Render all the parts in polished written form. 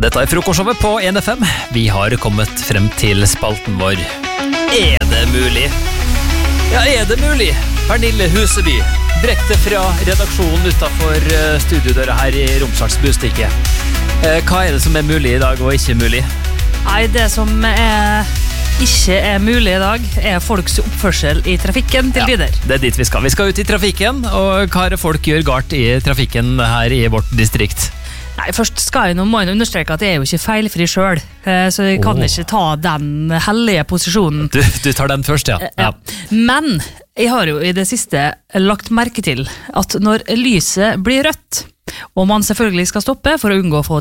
Dette frokostshowet på NFM. Vi har kommet frem til spalten vår. Det mulig? Ja, det mulig? Pernille Huseby, direkte fra redaksjonen utenfor studiodøra her i Romsdals Bustikke. Hva det som mulig i dag og ikke mulig? Nei, det som ikke mulig i dag folks oppførsel i trafikken til tider. Det dit vi skal. Vi skal ut i trafikken, og hva folk gjør galt i trafikken her i vårt distrikt? Nei, først må jeg understreke at jeg jo ikke feilfri selv, så jeg kan ikke ta den hellige posisjonen. Du tar den først, ja. Men jeg har jo i det siste lagt merke til at når lyset blir rødt, og man selvfølgelig skal stoppe for å unngå å få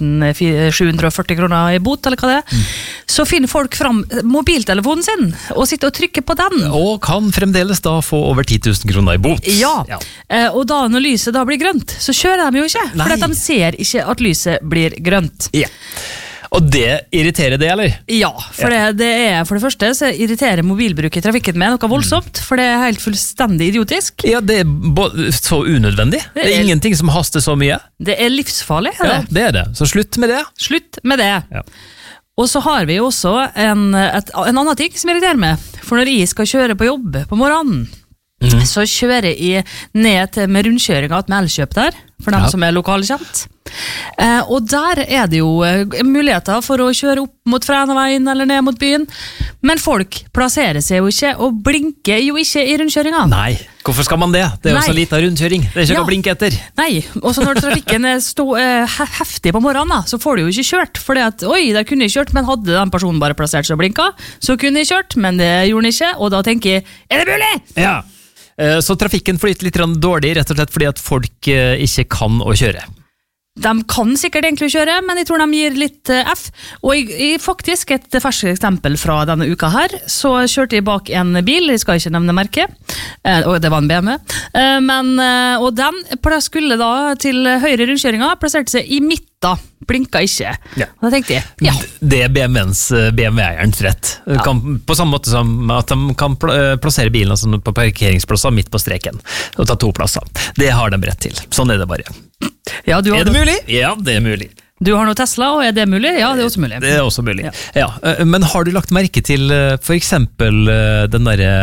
10.740 kroner i bot, eller hva det så finner folk fram mobiltelefonen sin og sitter og trykker på den. Og kan fremdeles da få over 10.000 kroner i bot. Ja. Og da når lyset da blir grønt, så kjører de jo ikke, for de ser ikke at lyset blir grønt. Ja. Og det irriterer det, eller? Ja, for for det første så irriterer mobilbruk i trafikken med noe voldsomt, for det helt fullstendig idiotisk. Ja, det så unødvendig. Det ingenting som haster så mye. Det livsfarlig, Ja, det det. Så slutt med det. Slutt med det. Ja. Og så har vi også en annen ting som irriterer meg. For når jeg skal kjøre på jobb på morgenen, så kjører jeg ned med rundkjøringa med Elkjøp der, for dem som lokalkjent. Og der det jo muligheter for å kjøre opp mot Frænaveien eller ned mot byen, men folk plasserer seg jo ikke og blinker jo ikke i rundkjøringa. Nei, hvorfor skal man det? Det jo så lite rundkjøring, det ikke å blinke etter. Nei, og så når trafikken heftig på morgenen, så får du jo ikke kjørt, for der kunne jeg kjørt, men hadde den personen bare plassert seg og blinka, så kunne jeg kjørt, men det gjorde den ikke, og da tenker jeg, det mulig? Ja, så trafikken flyter litt dårlig, rett og slett fordi at folk ikke kan å kjøre. De kan sikkert egentlig kjøre, men jeg tror de gir litt F. Og faktisk et ferskt eksempel fra denne uka her, så kjørte jeg bak en bil, jeg skal ikke nevne merke, og det var en BMW, og den skulle da til høyre rundkjøringa, plasserte seg i midten, blinka ikke. Ja. Og da tenkte jeg, Det BMW-eierens rett. På samme måte som at de kan plassere bilen på parkeringsplasser midt på streken, og ta 2 plasser. Det har de rett til. Sånn det bare. Ja, det mulig? Ja, det mulig. Du har noe Tesla, og det mulig? Ja, det også mulig. Det også mulig. Ja. Men har du lagt merke til for eksempel den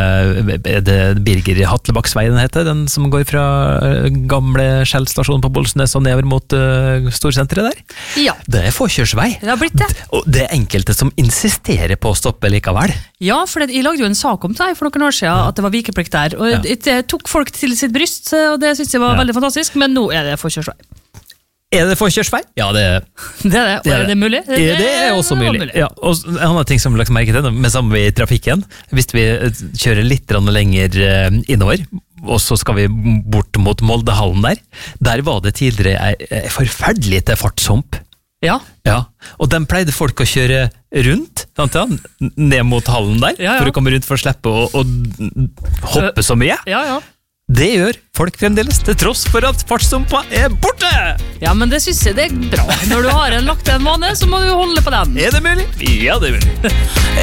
der Birger Hatlebaksveien heter, den som går fra gamle Skjell-stasjonen på Bolsnes og nedover mot storsenteret der? Ja. Det forkjørsvei. Det har blitt det. Og det enkelte som insisterer på å stoppe likevel. Ja, for jeg lagde jo en sak om det for noen år siden, at det var vikeplikt der, og det tok folk til sitt bryst, og det synes jeg var veldig fantastisk, men nå det forkjørsvei. Det forkjørsvei? Ja, det det. Og det mulig? Det også mulig. Ja, og en annen ting som vi har lagt merke til, med sammen i trafikken, hvis vi kjører litt lenger innover, og så skal vi bort mot Moldehallen der var det tidligere forferdelig til fartshump. Ja, og den pleide folk å kjøre rundt, ned mot hallen der, for å komme rundt for å slippe å hoppe så mye. Ja. Det gjør folk fremdeles, til tross for at fartshumpa borte! Ja, men det synes jeg det bra. Når du har lagt en vane, så må du holde på den. Det mulig? Ja, det mulig.